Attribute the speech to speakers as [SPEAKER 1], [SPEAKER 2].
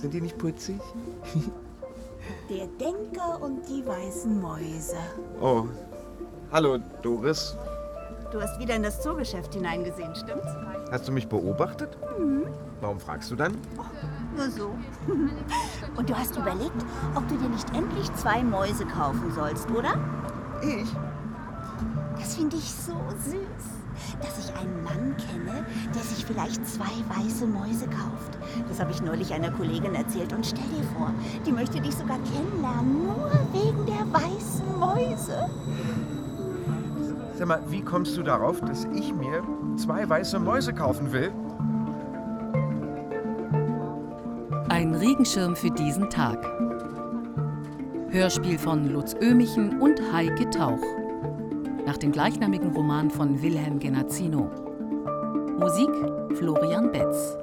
[SPEAKER 1] Sind die nicht putzig?
[SPEAKER 2] Der Denker und die weißen Mäuse.
[SPEAKER 1] Oh, hallo Doris.
[SPEAKER 2] Du hast wieder in das Zoogeschäft hineingesehen, stimmt's?
[SPEAKER 1] Hast du mich beobachtet? Warum fragst du dann?
[SPEAKER 2] Nur so. Und du hast überlegt, ob du dir nicht endlich 2 Mäuse kaufen sollst, oder?
[SPEAKER 1] Ich?
[SPEAKER 2] Das finde ich so süß, dass ich einen Mann kenne, der sich vielleicht 2 weiße Mäuse kauft. Das habe ich neulich einer Kollegin erzählt und stell dir vor, die möchte dich sogar kennenlernen, nur wegen der weißen Mäuse.
[SPEAKER 1] Sag mal, wie kommst du darauf, dass ich mir 2 weiße Mäuse kaufen will?
[SPEAKER 3] Ein Regenschirm für diesen Tag. Hörspiel von Lutz Ömichen und Heike Tauch. Nach dem gleichnamigen Roman von Wilhelm Genazzino. Musik Florian Betz.